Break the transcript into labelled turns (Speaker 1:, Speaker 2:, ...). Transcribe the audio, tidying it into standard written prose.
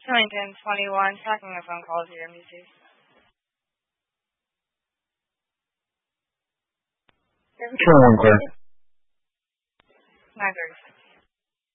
Speaker 1: Killington 21, tracking a phone call to your MDC.
Speaker 2: Sure, one clear.